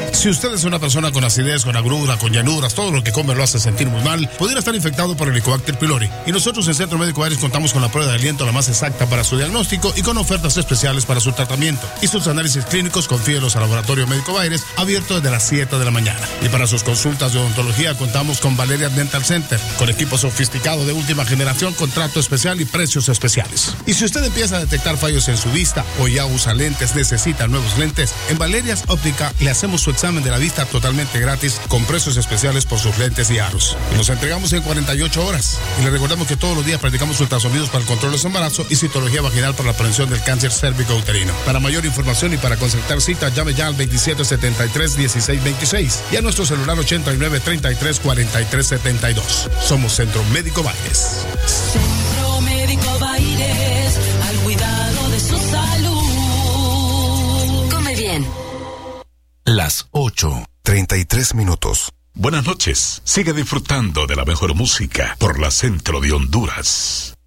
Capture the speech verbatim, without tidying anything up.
Si usted es una persona con acidez, con agrura, con llanuras, todo lo que come lo hace sentir muy mal, pudiera estar infectado por Helicobacter pylori. Y nosotros en Centro Médico Aires contamos con la prueba de aliento la más exacta para su diagnóstico y con ofertas especiales para su tratamiento. Y sus análisis clínicos, confíelos al Laboratorio Médico Aires, abierto desde las siete de la mañana. Y para sus consultas de odontología contamos con Valeria Dental Center, con equipo sofisticado de última generación, contrato especial y precios especiales. Y si usted empieza a detectar fallos en su vista o ya usa lentes, necesita nuevos lentes, en Valerias Óptica le hacemos su examen de la vista totalmente gratis con precios especiales por sus lentes y aros. Y los entregamos en cuarenta y ocho horas. Y le recordamos que todos los días practicamos ultrasonidos para el control de su embarazo y citología vaginal para la prevención del cáncer cérvico-uterino. Para mayor información y para concertar cita, llame ya al veintisiete setenta y tres dieciséis veintiséis y a nuestro celular ochenta y nueve treinta y tres cuarenta y tres setenta y dos. Somos Centro Médico Baires. Centro Médico Baires, al cuidado de su salud. Come bien. Las ocho, treinta y tres minutos. Buenas noches. Sigue disfrutando de la mejor música por la Centro de Honduras.